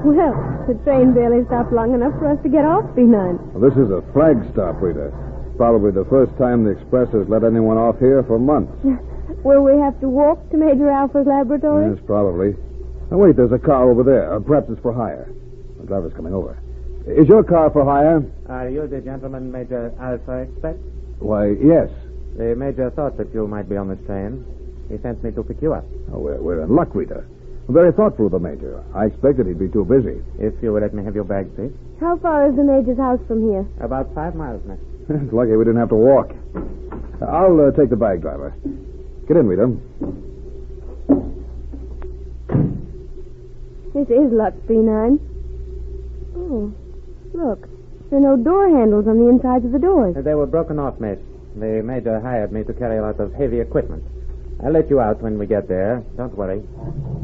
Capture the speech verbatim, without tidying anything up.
Well, the train barely stopped long enough for us to get off, B nine. Well, this is a flag stop, Rita. Probably the first time the express has let anyone off here for months. Will we have to walk to Major Alpha's laboratory? Yes, probably. Now, wait, there's a car over there. Uh, perhaps it's for hire. The driver's coming over. Is your car for hire? Are you the gentleman Major Alpha expects? Why, yes. The Major thought that you might be on this train. He sent me to pick you up. Oh, we're, we're in luck, Rita. Very thoughtful of the Major. I expected he'd be too busy. If you would let me have your bag, please. How far is the Major's house from here? About five miles, miss. It's lucky we didn't have to walk. I'll uh, take the bag, driver. Get in, Rita. This is luck, B nine. Oh, look. There are no door handles on the insides of the doors. They were broken off, miss. The Major hired me to carry a lot of heavy equipment. I'll let you out when we get there. Don't worry.